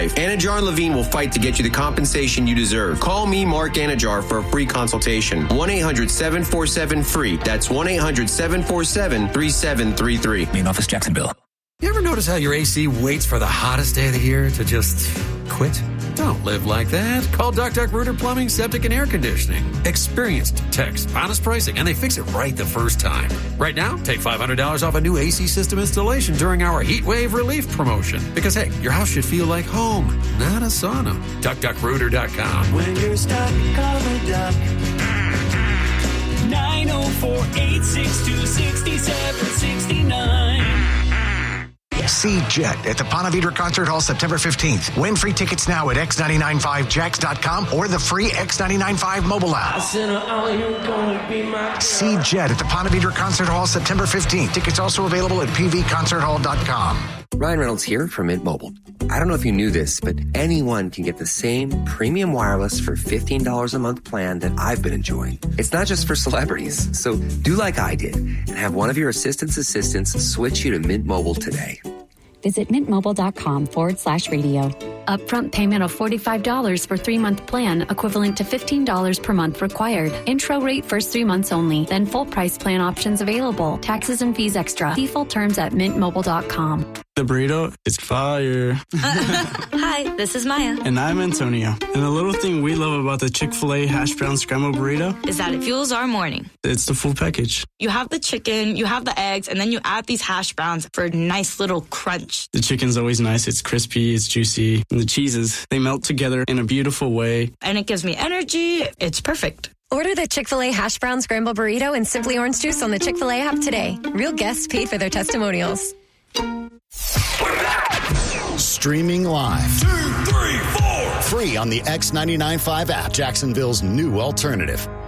life. Anajar and Levine will fight to get you the compensation you deserve. Call me, Mark Anajar, for a free consultation. 1-800-747-FREE. That's 1-800-747-3733. Main office, Jacksonville. You ever notice how your AC waits for the hottest day of the year to just quit? Don't live like that. Call Duck Rooter Plumbing, Septic, and Air Conditioning. Experienced techs, honest pricing, and they fix it right the first time. Right now, take $500 off a new AC system installation during our Heat Wave Relief promotion. Because, hey, your house should feel like home, not a sauna. DuckDuckRooter.com. When you're stuck, call the Duck. 904-862-6769. See Jet at the Ponte Vedra Concert Hall September 15th. Win free tickets now at x995jax.com or the free X995 mobile app. See Jet at the Ponte Vedra Concert Hall September 15th. Tickets also available at pvconcerthall.com. Ryan Reynolds here from Mint Mobile. I don't know if you knew this, but anyone can get the same premium wireless for $15 a month plan that I've been enjoying. It's not just for celebrities. So do like I did and have one of your assistants switch you to Mint Mobile today. Visit mintmobile.com/radio. Upfront payment of $45 for 3-month plan, equivalent to $15 per month required. Intro rate first 3 months only, then full price plan options available. Taxes and fees extra. See full terms at mintmobile.com. The burrito is fire. Hi, this is Maya. And I'm Antonio. And the little thing we love about the Chick-fil-A hash brown scrambled burrito is that it fuels our morning. It's the full package. You have the chicken, you have the eggs, and then you add these hash browns for a nice little crunch. The chicken's always nice. It's crispy, it's juicy. And the cheeses, they melt together in a beautiful way. And it gives me energy. It's perfect. Order the Chick-fil-A hash brown scrambled burrito and Simply Orange Juice on the Chick-fil-A app today. Real guests paid for their testimonials. Streaming live. 2, 3, 4. Free on the X995 app, Jacksonville's new alternative.